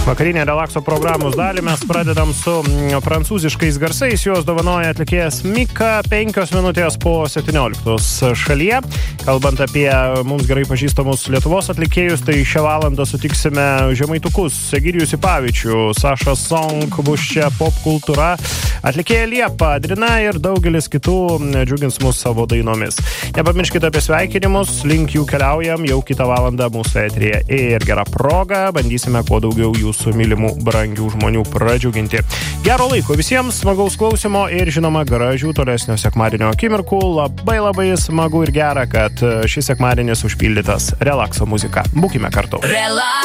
Vakarinė relakso programos dalį mes pradedam su prancūziškais garsais. Juos dovanoja atlikėjas Mika 5 minutės po 17 šalyje. Kalbant apie mums gerai pažįstamus Lietuvos atlikėjus, tai šią valandą sutiksime žemaitukus Egidijų Sipavičių, Saša Song, bus čia pop kultūra, atlikėja Liepa, Adrina ir daugelis kitų džiugins mus savo dainomis. Nepamirškite apie sveikinimus, link jų keliaujam jau kitą valandą mūsų eteryje. Ir gera proga, bandysime kuo daugiau jūsų mylimų, brangių žmonių pradžiuginti. Gero laiko visiems, smagaus klausimo ir žinoma gražių tolesnio sekmadienio akimirkų. Labai smagu ir gera, kad šis sekmadienis užpildytas relakso muzika. Būkime kartu.